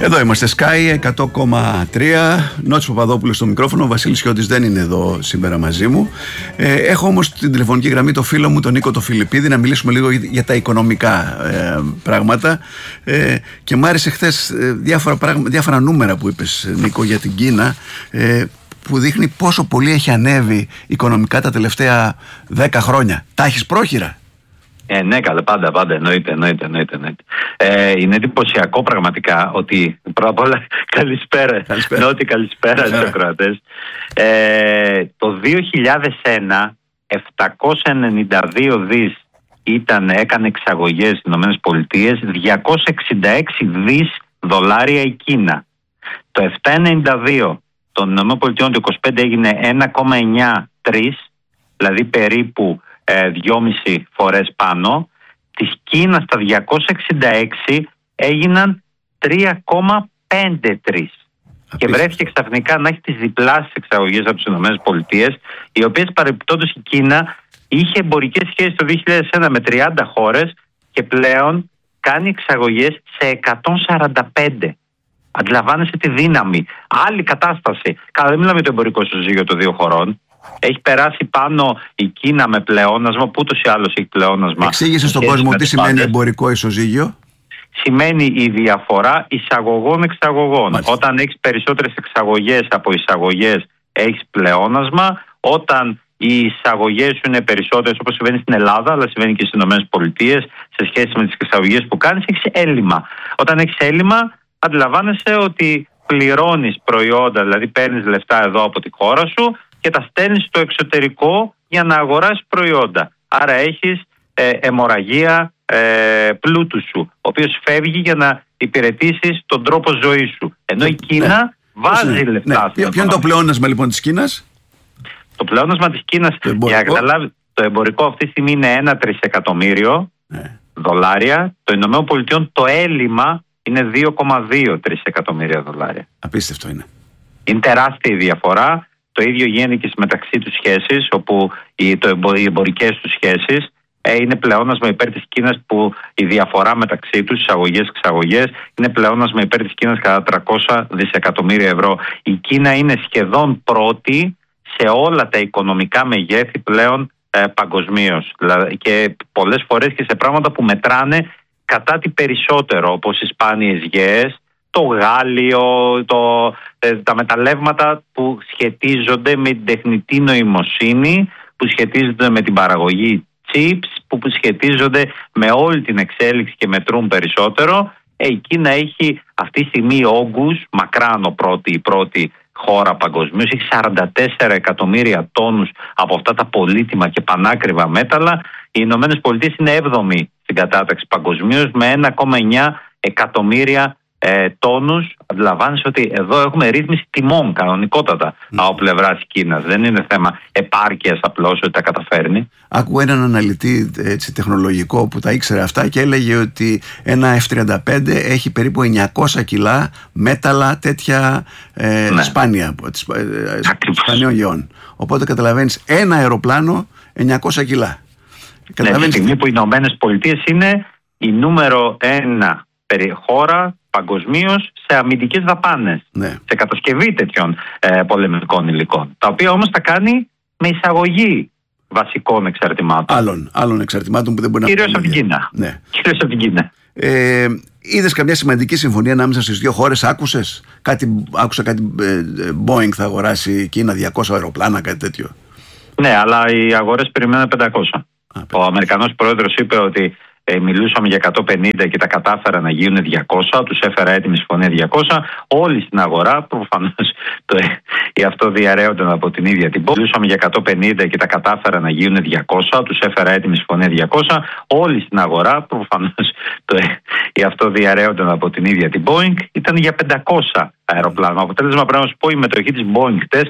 Εδώ είμαστε, Sky 100,3. Νότης Παπαδόπουλος στο μικρόφωνο. Ο Βασίλης Χιώτης δεν είναι εδώ σήμερα μαζί μου. Έχω όμως την τηλεφωνική γραμμή το φίλο μου, τον Νίκο το Φιλιππίδη, να μιλήσουμε λίγο για τα οικονομικά πράγματα. Και μου άρεσε χθες διάφορα νούμερα που είπες, Νίκο, για την Κίνα, που δείχνει πόσο πολύ έχει ανέβει οικονομικά τα τελευταία 10 χρόνια. Τα έχεις πρόχειρα? Ναι, καλά, πάντα, εννοείται. Είναι εντυπωσιακό πραγματικά ότι πρώτα απ' όλα καλησπέρα. Νότι, καλησπέρα στους ακροατές. Το 2001 792 δις έκανε εξαγωγές στις Ηνωμένες Πολιτείες, 266 δις δολάρια η Κίνα. Το 792 των Ηνωμένων Πολιτειών, το 25, έγινε 1,93, δηλαδή περίπου 2,5 φορές πάνω. Της Κίνας τα 266 έγιναν 3,53. Και βρέθηκε ξαφνικά να έχει τις διπλάσιες εξαγωγές από τις ΗΠΑ, οι οποίες παρεπιπτόντως η Κίνα είχε εμπορικές σχέσεις το 2001 με 30 χώρες και πλέον κάνει εξαγωγές σε 145. Αντιλαμβάνεσαι τη δύναμη. Άλλη κατάσταση. Καλά, δεν μιλάμε για το εμπορικό ισοζύγιο των δύο χωρών. Έχει περάσει πάνω η Κίνα με πλεόνασμα, που ούτως ή άλλως έχει πλεόνασμα. Εξήγησε στον κόσμο τι σημαίνει εμπορικό ισοζύγιο. Σημαίνει η διαφορά εισαγωγών-εξαγωγών. Όταν έχεις περισσότερες εξαγωγές από εισαγωγές, έχεις πλεόνασμα. Όταν οι εισαγωγές σου είναι περισσότερες, όπως συμβαίνει στην Ελλάδα, αλλά συμβαίνει και στις ΗΠΑ, σε σχέση με τις εξαγωγές που κάνεις, έχεις έλλειμμα. Όταν έχεις έλλειμμα, αντιλαμβάνεσαι ότι πληρώνεις προϊόντα, δηλαδή παίρνεις λεφτά εδώ από τη χώρα σου και τα στέλνεις στο εξωτερικό για να αγοράσεις προϊόντα. Άρα έχεις αιμορραγία πλούτου σου, ο οποίος φεύγει για να υπηρετήσεις τον τρόπο ζωής σου. Ενώ η Κίνα βάζει λεφτά. Ποιο είναι το πλεόνασμα λοιπόν της Κίνας? Το πλεόνασμα της Κίνας, για να καταλάβει, το εμπορικό αυτή τη στιγμή είναι 1 τρισεκατομμύριο δολάρια. Το Ηνωμένων Πολιτειών το έλλειμμα είναι 2,2 τρισεκατομμύρια δολάρια. Απίστευτο είναι. Είναι τεράστια η διαφορά. Το ίδιο γίνεται και στις μεταξύ τους σχέσεις, όπου οι εμπορικές τους σχέσεις είναι πλεόνασμα υπέρ της Κίνας, που η διαφορά μεταξύ τους, εισαγωγές-εξαγωγές, είναι πλεόνασμα υπέρ της Κίνας κατά 300 δισεκατομμύρια ευρώ. Η Κίνα είναι σχεδόν πρώτη σε όλα τα οικονομικά μεγέθη πλέον παγκοσμίως. Και πολλές φορές και σε πράγματα που μετράνε κατά τι περισσότερο, όπως οι σπάνιες γέες, το γάλλιο, τα μεταλλεύματα που σχετίζονται με την τεχνητή νοημοσύνη, που σχετίζονται με την παραγωγή chips, που σχετίζονται με όλη την εξέλιξη και μετρούν περισσότερο. Η Κίνα έχει αυτή τη στιγμή όγκους, μακράν η πρώτη χώρα παγκοσμίως, έχει 44 εκατομμύρια τόνους από αυτά τα πολύτιμα και πανάκριβα μέταλλα. Οι Ηνωμένες Πολιτείες είναι 7η στην κατάταξη παγκοσμίως με 1,9 εκατομμύρια τόνους. Αντιλαμβάνεσαι ότι εδώ έχουμε ρύθμιση τιμών κανονικότατα από πλευράς Κίνας. Δεν είναι θέμα επάρκειας απλώς ότι τα καταφέρνει. Άκουγα έναν αναλυτή τεχνολογικό που τα ήξερε αυτά και έλεγε ότι ένα F-35 έχει περίπου 900 κιλά μέταλλα τέτοια σπάνια, σπανίων γεών. Οπότε καταλαβαίνεις, ένα αεροπλάνο 900 κιλά. Ναι, τη στιγμή που οι Ηνωμένες Πολιτείες είναι η νούμερο 1 χώρα παγκοσμίως σε αμυντικές δαπάνες, σε κατασκευή τέτοιων πολεμικών υλικών, τα οποία όμως τα κάνει με εισαγωγή βασικών εξαρτημάτων. Άλλων εξαρτημάτων που δεν μπορεί να κυρίως από την Κίνα. Κυρίως από την Κίνα. Είδες καμιά σημαντική συμφωνία ανάμεσα στις δύο χώρες? Άκουσα κάτι Boeing θα αγοράσει η Κίνα 200 αεροπλάνα, κάτι τέτοιο. Ναι, αλλά οι αγορές περιμένουν 500. Ο Αμερικανός πρόεδρος είπε ότι μιλούσαμε για 150 και τα κατάφερα να γίνουν 200, τους έφερα έτοιμη συμφωνία 200. Όλοι στην αγορά, προφανώς οι αυτό διαρρέονταν από την ίδια την Boeing. Μιλούσαμε για 150 και τα κατάφερα να γίνουν 200, τους έφερα έτοιμη συμφωνία 200. Όλοι στην αγορά, προφανώς οι αυτό διαρρέονταν από την ίδια την Boeing. Ήταν για 500 αεροπλάνα. Αποτέλεσμα, πρέπει να σου πω, η μετοχή της Boeing χτες